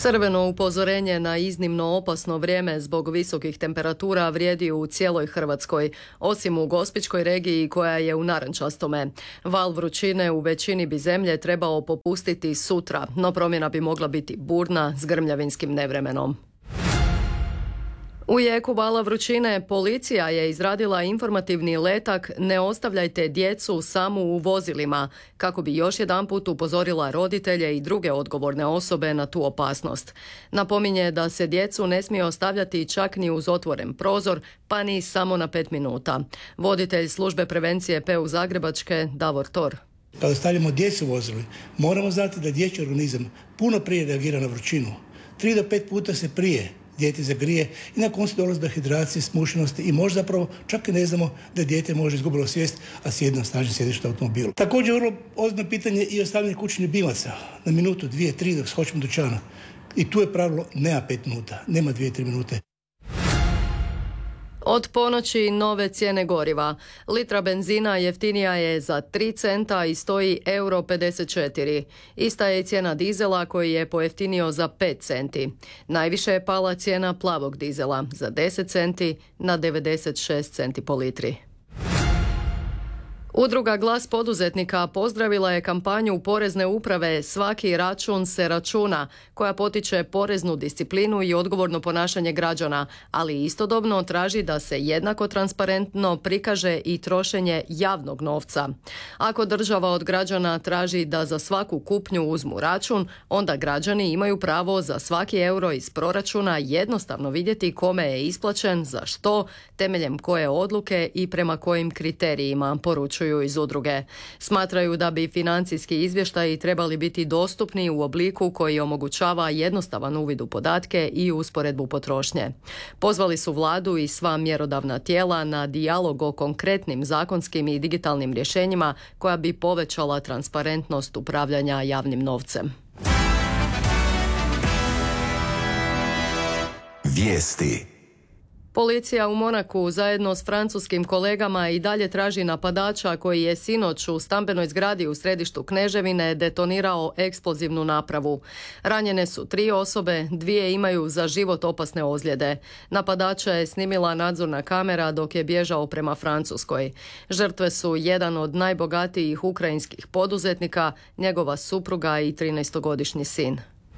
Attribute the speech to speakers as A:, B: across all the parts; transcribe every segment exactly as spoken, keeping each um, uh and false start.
A: Crveno upozorenje na iznimno opasno vrijeme zbog visokih temperatura vrijedi u cijeloj Hrvatskoj, osim u Gospićkoj regiji koja je u narančastome. Val vrućine u većini bi zemlje trebao popustiti sutra, no promjena bi mogla biti burna s grmljavinskim nevremenom. U jeku vala vrućine policija je izradila informativni letak "Ne ostavljajte djecu samu u vozilima", kako bi još jedanput upozorila roditelje i druge odgovorne osobe na tu opasnost. Napominje da se djecu ne smije ostavljati čak ni uz otvoren prozor, pa ni samo na pet minuta. Voditelj službe prevencije P U Zagrebačke Davor Tor.
B: Kada stavljamo djecu u vozilo, moramo znati da dječji organizam puno prije reagira na vrućinu. Tri do pet puta se prije dijete zagrije i na koncu dolazi do hidracije, smušenosti i možda zapravo čak i ne znamo da dijete može izgubilo svijest, a sjedi na snažnom sjedištu automobilu. Također vrlo ozbiljno pitanje i ostavljanje kućnih ljubimaca na minutu, dvije, tri dok skočimo dućana. I tu je pravilo nema pet minuta, nema dvije, tri minute.
A: Od ponoći nove cijene goriva. Litra benzina jeftinija je za tri centa i stoji euro pedeset četiri. Ista je i cijena dizela koji je pojeftinio za pet centi. Najviše je pala cijena plavog dizela za deset centi na devedeset šest centi po litri. Udruga Glas poduzetnika pozdravila je kampanju Porezne uprave "Svaki račun se računa", koja potiče poreznu disciplinu i odgovorno ponašanje građana, ali istodobno traži da se jednako transparentno prikaže i trošenje javnog novca. Ako država od građana traži da za svaku kupnju uzmu račun, onda građani imaju pravo za svaki euro iz proračuna jednostavno vidjeti kome je isplaćen, za što, temeljem koje odluke i prema kojim kriterijima, poručuju iz udruge. Smatraju da bi financijski izvještaji trebali biti dostupni u obliku koji omogućava jednostavan uvid u podatke i usporedbu potrošnje. Pozvali su vladu i sva mjerodavna tijela na dijalog o konkretnim zakonskim i digitalnim rješenjima koja bi povećala transparentnost upravljanja javnim novcem.
C: Vijesti.
A: Policija u Monaku zajedno s francuskim kolegama i dalje traži napadača koji je sinoć u stambenoj zgradi u središtu Kneževine detonirao eksplozivnu napravu. Ranjene su tri osobe, dvije imaju za život opasne ozljede. Napadača je snimila nadzorna kamera dok je bježao prema Francuskoj. Žrtve su jedan od najbogatijih ukrajinskih poduzetnika, njegova supruga i trinaestogodišnji sin.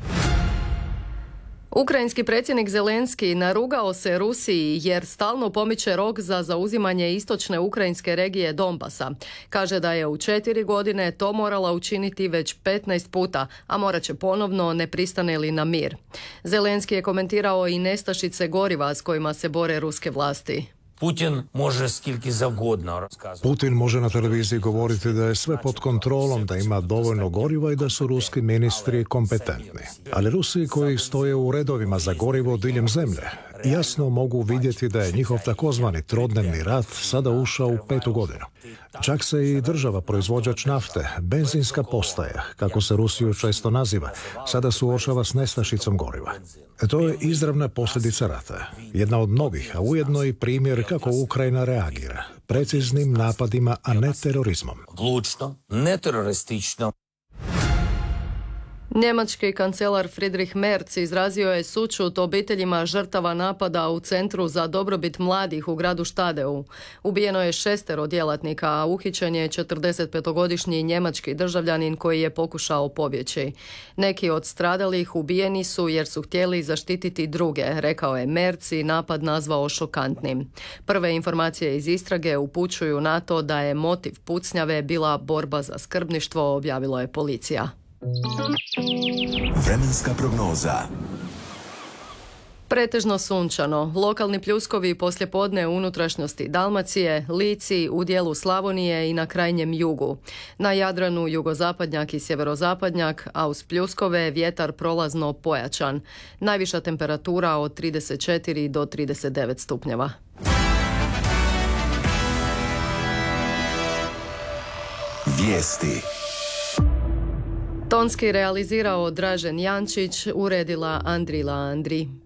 A: Ukrajinski predsjednik Zelenski narugao se Rusiji jer stalno pomiče rok za zauzimanje istočne ukrajinske regije Donbasa. Kaže da je u četiri godine to morala učiniti već petnaest puta, a morat će ponovno ne pristane li na mir. Zelenski je komentirao i nestašice goriva s kojima se bore ruske vlasti.
D: Putin može skільки завгодно розказувати.
E: Putin može na televiziji govoriti da je sve pod kontrolom, da ima dovoljno goriva i da su ruski ministri kompetentni. Ali Rusi koji stoje u redovima za gorivo diljem zemlje jasno mogu vidjeti da je njihov takozvani trodnevni rat sada ušao u petu godinu. Čak se i država proizvođač nafte, benzinska postaja, kako se Rusiju često naziva, sada suočava s nestašicom goriva. E to je izravna posljedica rata. Jedna od mnogih, a ujedno i primjer kako Ukrajina reagira. Preciznim napadima, a ne terorizmom.
D: Odlučno, ne teroristično.
A: Njemački kancelar Friedrich Merz izrazio je sućut obiteljima žrtava napada u Centru za dobrobit mladih u gradu Štadeu. Ubijeno je šestero djelatnika, a uhićen je četrdesetpetogodišnji njemački državljanin koji je pokušao pobjeći. Neki od stradalih ubijeni su jer su htjeli zaštititi druge, rekao je Merz i napad nazvao šokantnim. Prve informacije iz istrage upućuju na to da je motiv pucnjave bila borba za skrbništvo, objavila je policija.
C: Vremenska prognoza.
A: Pretežno sunčano, lokalni pljuskovi poslijepodne u unutrašnjosti Dalmacije, Lici, u dijelu Slavonije i na krajnjem jugu. Na Jadranu jugozapadnjak i sjeverozapadnjak, a uz pljuskove vjetar prolazno pojačan. Najviša temperatura od trideset četiri do trideset devet stupnjeva.
C: Vijesti.
A: Tonski realizirao Dražen Jančić, uredila Andrila Andri.